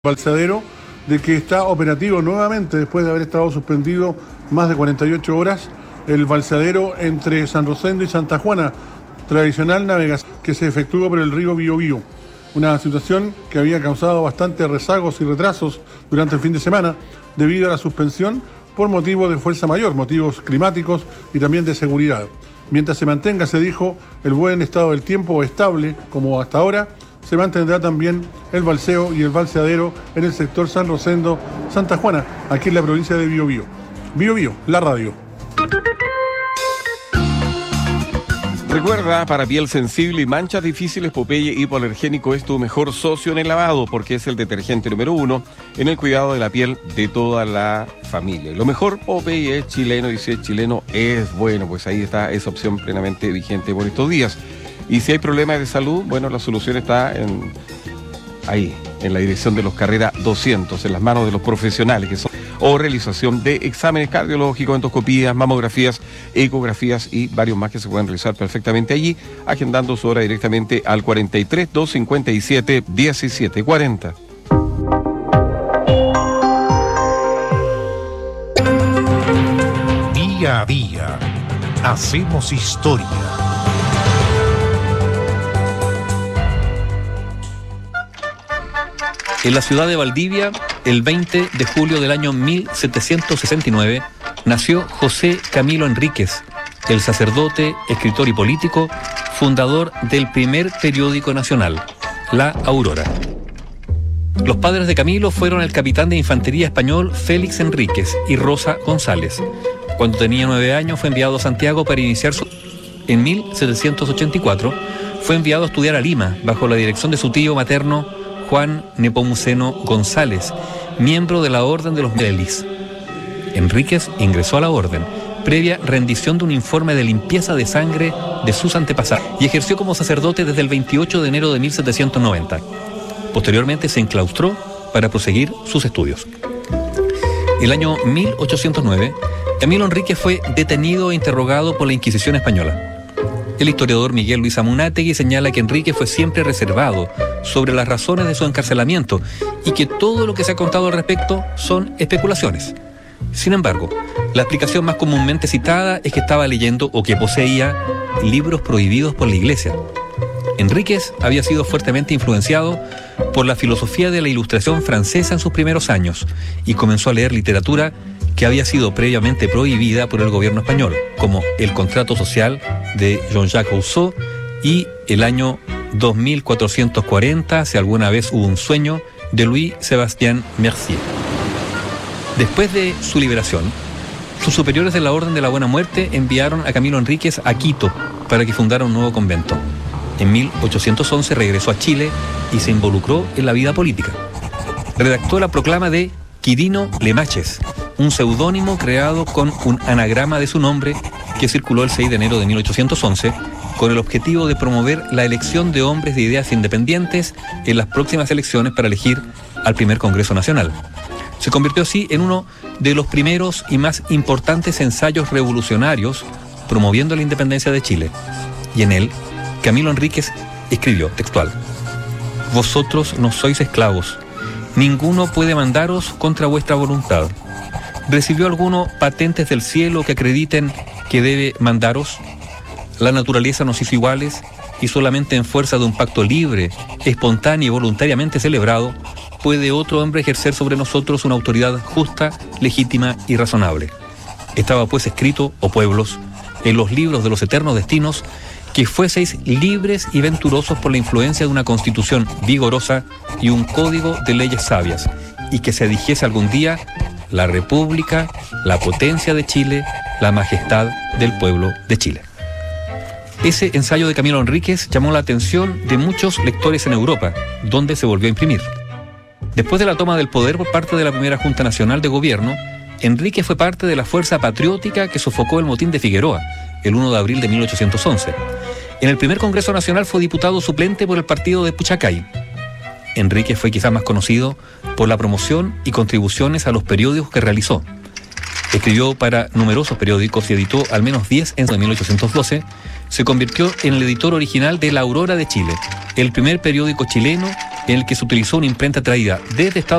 Balsadero de que está operativo nuevamente después de haber estado suspendido más de 48 horas el balsadero entre San Rosendo y Santa Juana, tradicional navegación que se efectúa por el río Biobío. Una situación que había causado bastantes rezagos y retrasos durante el fin de semana debido a la suspensión por motivos de fuerza mayor, motivos climáticos y también de seguridad. Mientras se mantenga, se dijo, el buen estado del tiempo estable como hasta ahora, se mantendrá también el balseo y el balseadero en el sector San Rosendo, Santa Juana, aquí en la provincia de Biobío. Biobío, la radio. Recuerda, para piel sensible y manchas difíciles, Popeye Hipoalergénico es tu mejor socio en el lavado, porque es el detergente número 1 en el cuidado de la piel de toda la familia. Y lo mejor, Popeye es chileno, y si es chileno es bueno, pues ahí está esa opción plenamente vigente por estos días. Y si hay problemas de salud, bueno, la solución está ahí, en la dirección de los Carrera 200, en las manos de los profesionales que son, o realización de exámenes cardiológicos, endoscopías, mamografías, ecografías y varios más que se pueden realizar perfectamente allí, agendando su hora directamente al 43 257 1740. Día a día, hacemos historia. En la ciudad de Valdivia, el 20 de julio del año 1769, nació José Camilo Enríquez, el sacerdote, escritor y político, fundador del primer periódico nacional, La Aurora. Los padres de Camilo fueron el capitán de infantería español Félix Enríquez y Rosa González. Cuando tenía 9 años fue enviado a Santiago para iniciar su... En 1784 fue enviado a estudiar a Lima, bajo la dirección de su tío materno Juan Nepomuceno González, miembro de la Orden de los Medelis. Enríquez ingresó a la orden, previa rendición de un informe de limpieza de sangre de sus antepasados, y ejerció como sacerdote desde el 28 de enero de 1790. Posteriormente se enclaustró para proseguir sus estudios. El año 1809, Camilo Enríquez fue detenido e interrogado por la Inquisición española. El historiador Miguel Luis Amunátegui señala que Enríquez fue siempre reservado sobre las razones de su encarcelamiento y que todo lo que se ha contado al respecto son especulaciones. Sin embargo, la explicación más comúnmente citada es que estaba leyendo o que poseía libros prohibidos por la Iglesia. Enríquez había sido fuertemente influenciado por la filosofía de la Ilustración francesa en sus primeros años y comenzó a leer literatura que había sido previamente prohibida por el gobierno español, como El contrato social de Jean-Jacques Rousseau y El año 2440, Si alguna vez hubo un sueño, de Louis-Sébastien Mercier. Después de su liberación, sus superiores de la Orden de la Buena Muerte enviaron a Camilo Enríquez a Quito para que fundara un nuevo convento. En 1811 regresó a Chile y se involucró en la vida política. Redactó la proclama de Quirino Lemaches, un seudónimo creado con un anagrama de su nombre que circuló el 6 de enero de 1811 con el objetivo de promover la elección de hombres de ideas independientes en las próximas elecciones para elegir al primer Congreso Nacional. Se convirtió así en uno de los primeros y más importantes ensayos revolucionarios promoviendo la independencia de Chile. Y en él, Camilo Enríquez escribió, textual: «Vosotros no sois esclavos, ninguno puede mandaros contra vuestra voluntad. ¿Recibió alguno patentes del cielo que acrediten que debe mandaros? La naturaleza nos hizo iguales y solamente en fuerza de un pacto libre, espontáneo y voluntariamente celebrado, puede otro hombre ejercer sobre nosotros una autoridad justa, legítima y razonable. Estaba pues escrito, oh pueblos, en los libros de los eternos destinos, que fueseis libres y venturosos por la influencia de una constitución vigorosa y un código de leyes sabias, y que se dijese algún día la República, la potencia de Chile, la majestad del pueblo de Chile». Ese ensayo de Camilo Enríquez llamó la atención de muchos lectores en Europa, donde se volvió a imprimir. Después de la toma del poder por parte de la primera Junta Nacional de Gobierno, Enríquez fue parte de la fuerza patriótica que sofocó el motín de Figueroa, el 1 de abril de 1811. En el primer Congreso Nacional fue diputado suplente por el partido de Puchacay. Enríquez fue quizás más conocido por la promoción y contribuciones a los periódicos que realizó. Escribió para numerosos periódicos y editó al menos 10 en 1812, se convirtió en el editor original de La Aurora de Chile, el primer periódico chileno en el que se utilizó una imprenta traída desde Estados